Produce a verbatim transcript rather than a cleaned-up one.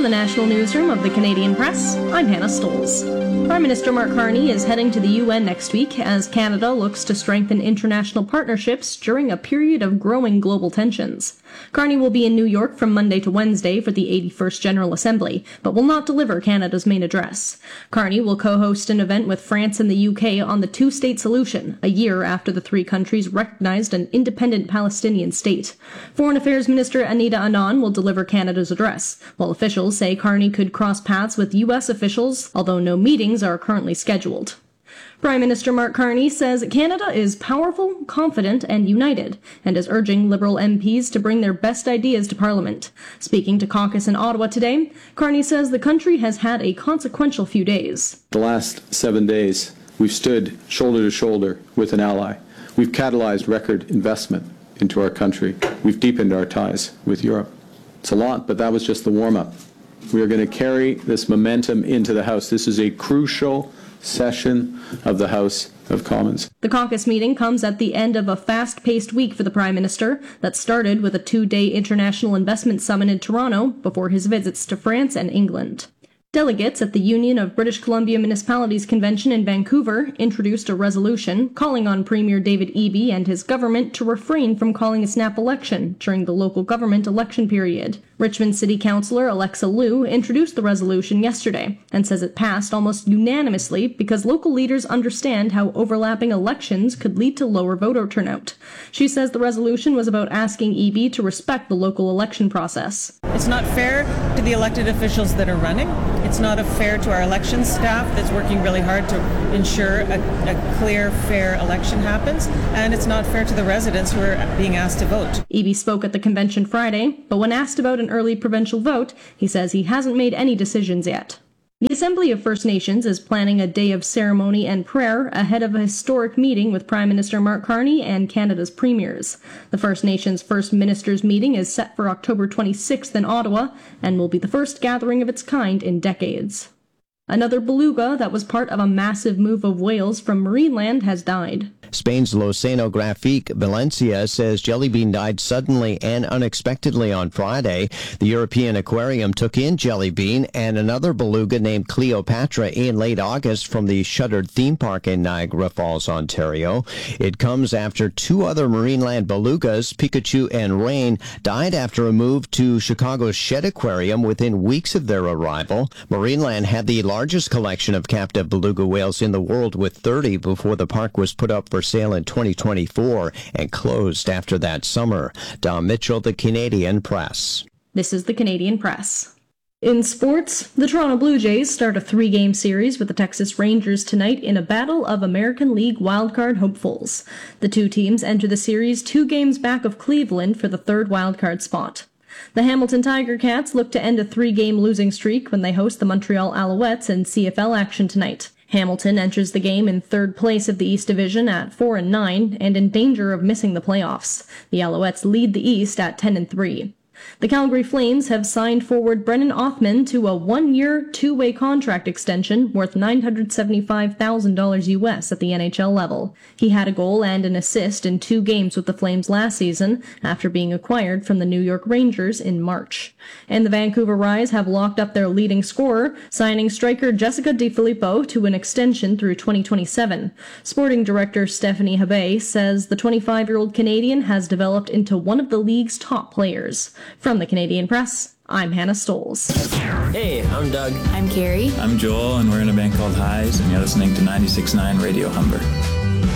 From the National Newsroom of the Canadian Press, I'm Hannah Stoles. Prime Minister Mark Carney is heading to the U N next week as Canada looks to strengthen international partnerships during a period of growing global tensions. Carney will be in New York from Monday to Wednesday for the eighty-first General Assembly, but will not deliver Canada's main address. Carney will co-host an event with France and the U K on the two-state solution, a year after the three countries recognized an independent Palestinian state. Foreign Affairs Minister Anita Anand will deliver Canada's address, while officials say Carney could cross paths with U S officials, although no meetings are currently scheduled. Prime Minister Mark Carney says Canada is powerful, confident, and united, and is urging Liberal M Ps to bring their best ideas to Parliament. Speaking to caucus in Ottawa today, Carney says the country has had a consequential few days. The last seven days, we've stood shoulder to shoulder with an ally. We've catalyzed record investment into our country. We've deepened our ties with Europe. It's a lot, but that was just the warm-up. We are going to carry this momentum into the House. This is a crucial session of the House of Commons. The caucus meeting comes at the end of a fast-paced week for the Prime Minister that started with a two-day international investment summit in Toronto before his visits to France and England. Delegates at the Union of British Columbia Municipalities Convention in Vancouver introduced a resolution calling on Premier David Eby and his government to refrain from calling a snap election during the local government election period. Richmond City Councillor Alexa Liu introduced the resolution yesterday and says it passed almost unanimously because local leaders understand how overlapping elections could lead to lower voter turnout. She says the resolution was about asking Eby to respect the local election process. It's not fair to the elected officials that are running. It's not fair to our election staff that's working really hard to ensure a, a clear, fair election happens. And it's not fair to the residents who are being asked to vote. Eby spoke at the convention Friday, but when asked about an early provincial vote, he says he hasn't made any decisions yet. The Assembly of First Nations is planning a day of ceremony and prayer ahead of a historic meeting with Prime Minister Mark Carney and Canada's premiers. The First Nations First Ministers meeting is set for October twenty-sixth in Ottawa and will be the first gathering of its kind in decades. Another beluga that was part of a massive move of whales from Marineland has died. Spain's L'Oceanographique Valencia says jellybean died suddenly and unexpectedly on Friday. The European Aquarium took in jellybean and another beluga named Cleopatra in late August from the shuttered theme park in Niagara Falls, Ontario. It comes after two other Marineland belugas, Pikachu and Rain, died after a move to Chicago's Shed Aquarium within weeks of their arrival. Marineland had the largest collection of captive beluga whales in the world with thirty before the park was put up for sale in twenty twenty-four and closed after that summer. Don Mitchell, The Canadian Press. This is The Canadian Press. In sports, the Toronto Blue Jays start a three-game series with the Texas Rangers tonight in a battle of American League wildcard hopefuls. The two teams enter the series two games back of Cleveland for the third wildcard spot. The Hamilton Tiger Cats look to end a three-game losing streak when they host the Montreal Alouettes in C F L action tonight. Hamilton enters the game in third place of the East Division at four and nine and in danger of missing the playoffs. The Alouettes lead the East at ten and three. The Calgary Flames have signed forward Brennan Othmann to a one-year, two-way contract extension worth nine hundred seventy-five thousand dollars U S at the N H L level. He had a goal and an assist in two games with the Flames last season after being acquired from the New York Rangers in March. And the Vancouver Rise have locked up their leading scorer, signing striker Jessica DiFilippo to an extension through twenty twenty-seven. Sporting director Stephanie Habay says the twenty-five-year-old Canadian has developed into one of the league's top players. From the Canadian Press, I'm Hannah Stoles. Hey, I'm Doug. I'm Carrie. I'm Joel, and we're in a band called Highs, and you're listening to ninety-six point nine Radio Humber.